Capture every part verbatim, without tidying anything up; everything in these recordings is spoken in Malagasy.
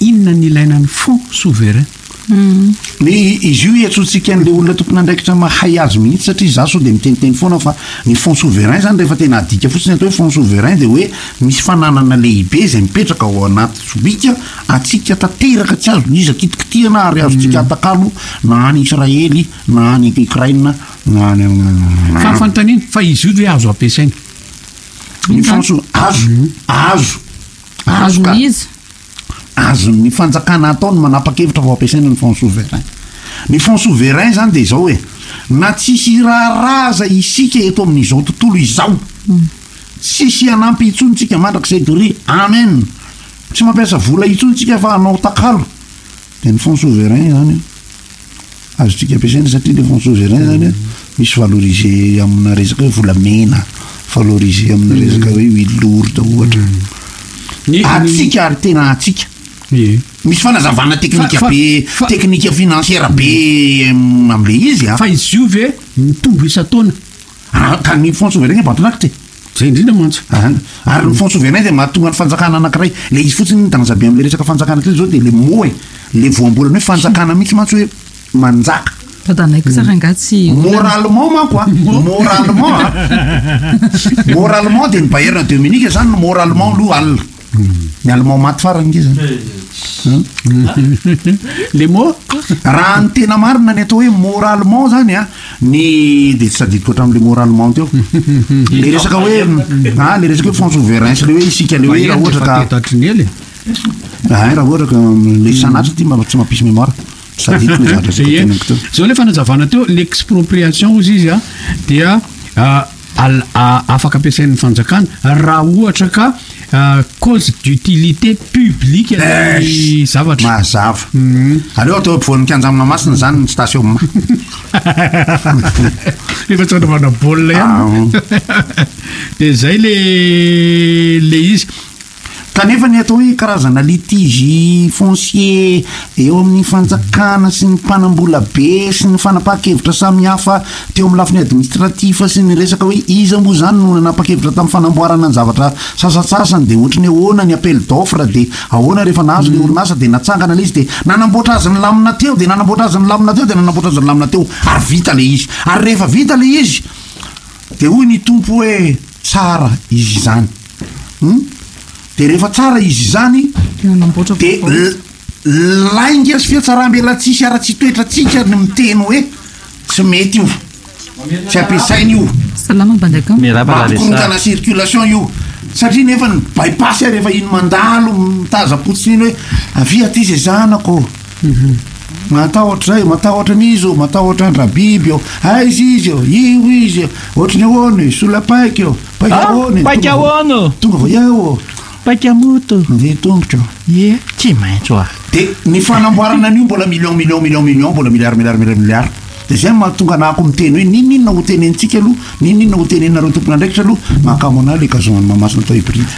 inona ny ilaina ny fond souverain? ny izy io atsotsika an'le olona tompona andraikitra mahay azy mihitsy satria za so de miteniteny foana fa ny fond souverain zany rehefa tena adika fotsiny atao hoe fond souverain de hoe misy fananana lehibe zay mipetraka ao anaty sobika atsika tateraka tsy azo iza kitikitihana ary azotsika atakalo na any Israely na any Ukraine na any fa fanontaniana fa izy io hoe azo ampiasaina ny fond sou azo azo azo izy azo ny fanjakana ataony manapa-kevitra vao ampiasaina ny fond souverain ny fond souverain zany de zao hoe na tsisy raharaza isika eto amin'izao tontolo izao tsisy anampy itsontsika mandrak'izay dory amen tsy mampiasa vola itsontsika fa anao takalo de ny fond souverain zany azotsika ampiasaina satria le fond souverain zany misy valoriser amina resaka hoe volamena valoriser amina resaka hoe huile lourde ohatra atsika ary tena atsika misy fanazavana teknika be teknika financière be am'le izy fa izy io ve mitombo isa-taona ka ny fond souverain bantonakitra zay indrindra mantsy ary ny fond souverain de mahatonga ny fanjakana anankiray le izy fotsiny danazabe am'le resaka fanjakana ty zao de le moe le voambolany hoe fanjakana mihitsy mantsy hoe manjaka Padanaiko sarangatsy moralement manko a moralement a moralement de ny Bayern Dominique zany moralement aloha alina ny allemand maty farany izy le mot raha ny tena marina ny atao hoe moralement zany a ny de tsy sadidiko hatramin'le moralement teo le resaka hoe a le resaka hoe fond souverain sy le hoe isika le hoe raha ohatra ka tatriny a raha ohatra ka le sanatra ty mba tsy mampisy mémoire sadidiko le zatra zao le fanazavana teo l'expropriation ozy izy a dia afaka ampiasain'ny fanjakana raha ohatra ka cause d'utilité publique ny zavatra mazava aleo atao ampovoan'ny kianjamina masina zany ny station efa tsy anaovana baolina ihany de zay le le izy kanefa ny atao hoe karazana litige foncier eo amin'ny fanjakana sy ny mpanambola be sy ny fanapaha-kevitra samihafa teo amin'ny lafiny administratif sy ny resaka hoe iza moa zany no nanapa-kevitra tamin'ny fanamboarana ny zavatra sasatsasany de ohatrany ahoana ny appel d'offre de ahoana rehefa nahazo le orinasa de natsangana le izy de nanamboatra azy ny lamina teo de nanamboatra azy ny lamina teo de nanamboatra azy ny lamina teo ary vita le izy ary rehefa vita le izy de hoy ny tompo hoe tsara izy zany de rehefa tsara izy zany de lainga sy fiatsaram-bela tsisy ara-tsy toetra tsika ny miteny hoe tsy mety io tsy ampiasainy io makorotana circulation io satria nefa ny bypass rehefa iny mandalo mitazapotsiny iny hoe avia ty zay zanako matahotra zay matahotra n'izy matahotra andra biby eo aizy izy eo io izy eo ohatrany ahoany sola paika eo paika ahoany paika ahoano tonga vo eo paikamoto de tongotra e tsy maitso a de ny fanamboarana an'io mbola million million million million mbola milliard milliard milliard milliard de zay mahatonga anako miteny hoe nininona ho tenentsika aloha nininona ho tenenareo tompona andraikitra aloha mahakamona le kazomany mamasina atao hybride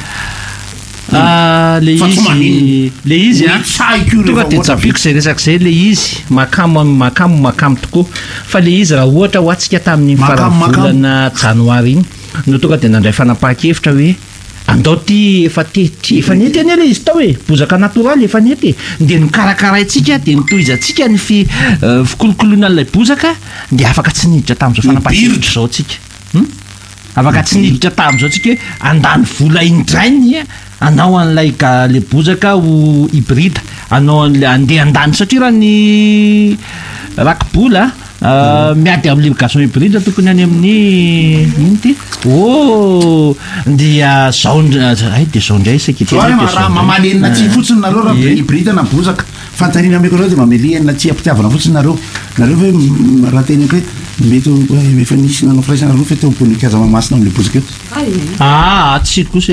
le izy le izy a tonga de tsapiko zay resaka zay le izy makamo makamo makamo tokoa fa le izy raha ohatra ho atsika tamin'ny faravolana janoary iny no tonga de nandray fanapaha-kevitra hoe andao ty efa tetry efa nety any le izy tao hoe bozaka natoraly efa nety de nikarakaraintsika de nitoizatsika ny fi fikolokoloana an'ilay bozaka de afaka tsy niditra tamin'izao fanapaha-kevitra zao tsika afaka tsy niditra tamin'izao tsika hoe andany vola indrainy anao an'ilay ka le bozaka ho hybride anao an'le andeha andany satria raha ny rakibola miady amin'le gazon hybride tokony any amin'ny ino ty o dia zao ay de zao ndray raha mamalenina tsy fotsiny nareo raha hybride na bozaka fantanina ameko reo de mameliana tsy ampitiavana fotsiny nareo nareo hoe raha tenako hoe mety efa nisy nanao firaisanareo fe teo amponikazama masina am'le bozaka eo ah tsy kosa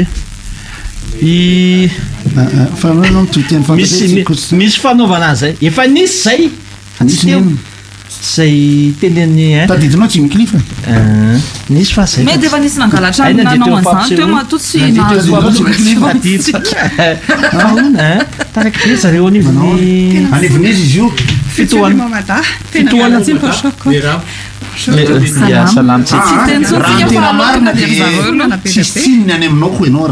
i fa nanao mitoteny misy misy fanaovana azy zay efa nisy zay nisy teo zay teneny tadidinao tsy miklifa nisy fa zay mety efa nisy nangalatra nanao an'izany teo matotsy taraky be zareo anivony anivon'izy izy io fitoana fitoana Sistine any aminao ko ianao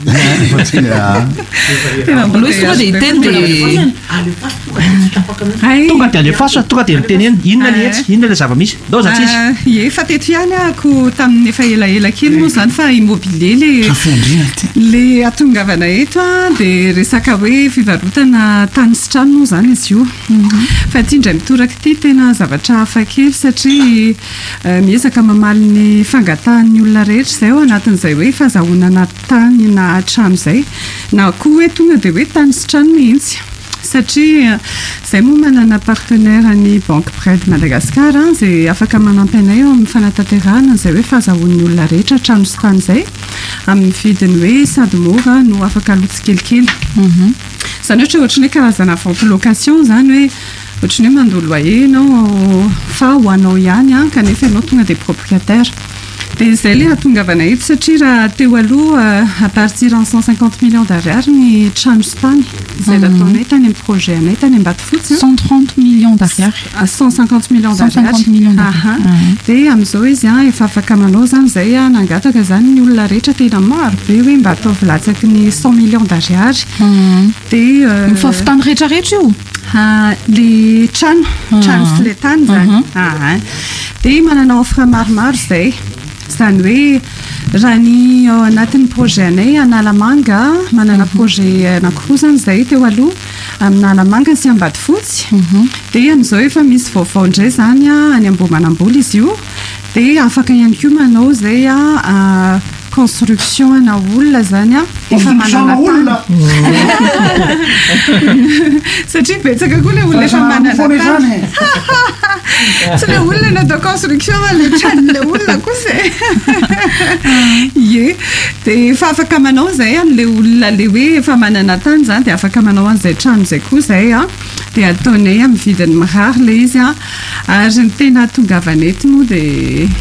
tonga de alefaso tonga de miteny eny inona le etsy inona le zava-misy dao za tsisy e fa teto ihany ako tamin'ny efa elaela kely moa zany fa immobilier le le atongavana eto a de resaka hoe fivarotana tany sy trano moa zany izy io fa tia indray mitoraka ity tena zavatra hafa kely satria miezaka mamaly ny fangatahan'ny olona rehetra zay ao anatin'izay hoe fahazahonana tany na trano zay na koa hoe tonga de hoe tany sy trano mihitsy satria zay moa manana partenaire ny banque près de Madagascar zay afaka manampy anay eo amin'ny fanatanterahana zay hoe fahazahoan'ny olona rehetra trano sy tany zay amin'ny vidiny hoe sady mora no afaka lotsy kelikely zany ohatra ohatrany hoe karazana vente location zany hoe ohatrany hoe mandoa loyer ianao fa ho anao ihany a kanefa ianao tonga de propriétaire de zay le hatongavana eto satria raha teo aloha à partir en cent cinquante millions d'ariary ny trano sy tany zay nataonay tany amin'ny projet anay tany Ambatofotsy cent trente millions d'ariary à cent cinquante millions d'ariary aha de amin'izao izy a efa afaka manao zany zay a nangataka zany ny olona rehetra tena maro be hoe mba ataovy latsaky ny cent millions d'ariary de mifafitany rehetrarehetra io le trano trano sy le tany zany aha de manana offre maromaro zay zany hoe raha ny ao anatin'ny projet anay Analamanga manana projet anankiroa zany zay teo aloha amin'ny Analamanga sy Ambatofotsy de amin'izao efa misy vaovao indray zany a any Ambohimanamboly izy io de afaka ihany koa manao zay a construction ana olona zany a efa manana tany satria betsaka koa le olona efa manana tany tsy le olona natao construction le tranon'le olona kosa ie de efa afaka manao zay an'le olona le hoe efa manana tany zany de afaka manao an'izay trano zay koa zay a de ataonay amin'ny vidiny mirary le izy a ary ny tena tongavana eto moa de